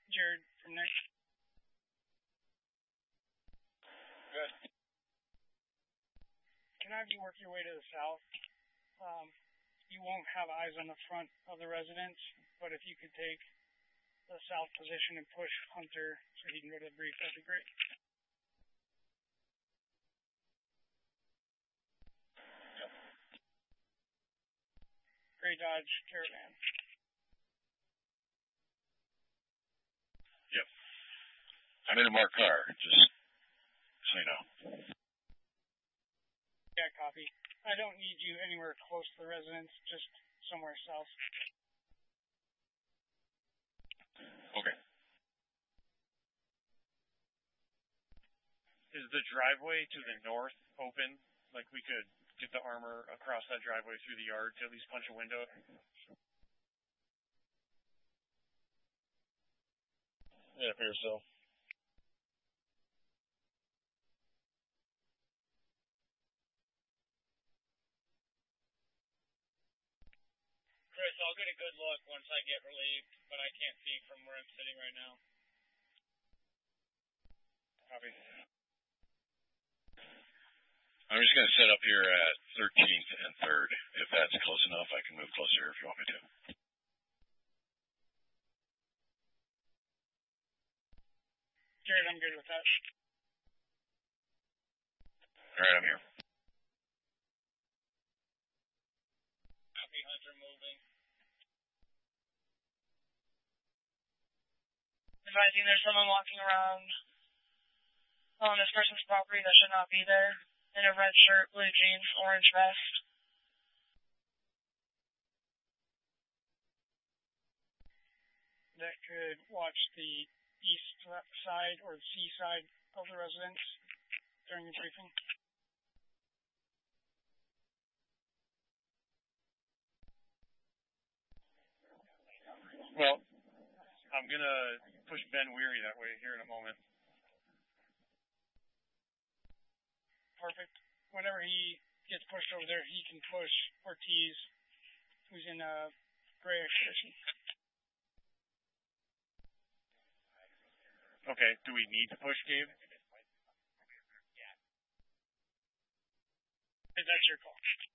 Jared from Nick. Good. Can I have you work your way to the south? You won't have eyes on the front of the residence, but if you could take the south position and push Hunter so he can go to the brief, that'd be great. Yep. Gray Dodge Caravan. Yep. I'm in a marked car, just so you know. Yeah, copy. I don't need you anywhere close to the residence, just somewhere south. Okay. Is the driveway to the north open? Like we could get the armor across that driveway through the yard to at least punch a window? It appears so. Chris, I'll get a good look once I get relieved, but I can't see from where I'm sitting right now. Copy. I'm just going to set up here at 13th and 3rd. If that's close enough, I can move closer if you want me to. Jared, I'm good with that. All right, I'm here. Copy, Hunter moving. Advising there's someone walking around on this person's property that should not be there, in a red shirt, blue jeans, orange vest. That could watch the east side or the sea side of the residence during the briefing. Well, I'm going to push Ben Weary that way here in a moment. Perfect. Whenever he gets pushed over there, he can push Ortiz, who's in a grayish position. Okay, do we need to push Gabe? That's your call.